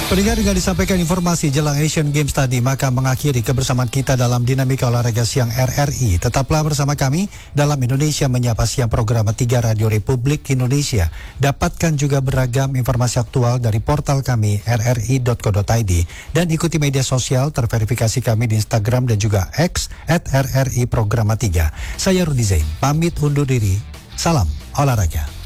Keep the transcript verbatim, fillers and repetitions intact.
Pendengar, dengan disampaikan informasi jelang Asian Games tadi, maka mengakhiri kebersamaan kita dalam Dinamika Olahraga Siang R R I. Tetaplah bersama kami dalam Indonesia Menyapa Siang, program tiga Radio Republik Indonesia. Dapatkan juga beragam informasi aktual dari portal kami r r i dot co dot i d dan ikuti media sosial terverifikasi kami di Instagram dan juga X at R R I Programa tiga. Saya Rudi Zain, pamit undur diri. Salam olahraga.